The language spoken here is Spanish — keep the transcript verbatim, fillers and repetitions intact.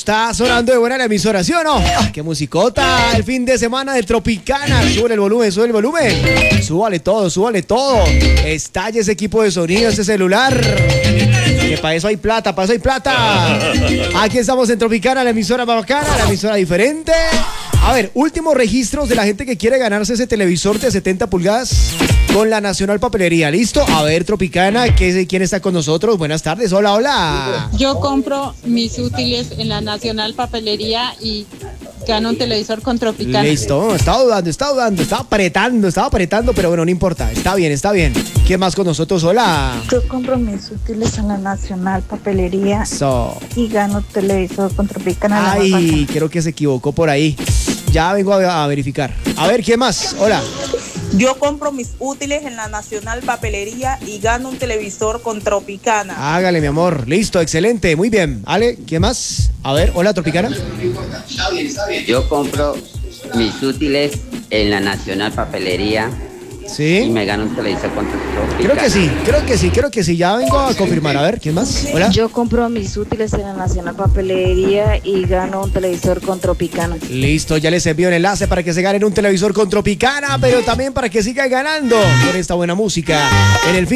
está sonando de buena la emisora, ¿sí o no? Ah, ¡qué musicota! El fin de semana de Tropicana. Sube el volumen, sube el volumen. Súbale todo, súbale todo. Estalle ese equipo de sonido, ese celular. Que para eso hay plata, para eso hay plata. Aquí estamos en Tropicana, la emisora más bacana, la emisora diferente. A ver, últimos registros de la gente que quiere ganarse ese televisor de setenta pulgadas con la Nacional Papelería. ¿Listo? A ver, Tropicana, ¿qué, ¿quién está con nosotros? Buenas tardes, hola, hola. Yo compro mis útiles en la Nacional Papelería y gano un televisor con Tropicana. Listo, estaba dudando, estaba dudando, estaba apretando, estaba apretando, pero bueno, no importa. Está bien, está bien. ¿Quién más con nosotros? Hola. Yo compro mis útiles en la Nacional Papelería So. y gano televisor con Tropicana. Ay, creo que se equivocó por ahí. Ya vengo a, a verificar. A ver, ¿quién más? Hola. Yo compro mis útiles en la Nacional Papelería y gano un televisor con Tropicana. Hágale, mi amor. Listo, excelente. Muy bien. Ale, ¿quién más? A ver, hola, Tropicana. Yo compro mis útiles en la Nacional Papelería y Sí. me gano un televisor con Tropicana. Creo que sí, creo que sí, creo que sí. Ya vengo a confirmar. A ver, ¿quién más? Hola. Yo compro mis útiles en la Nacional Papelería y gano un televisor con Tropicana. Listo, ya les envío el enlace para que se ganen un televisor con Tropicana, pero también para que sigan ganando con esta buena música en el fin.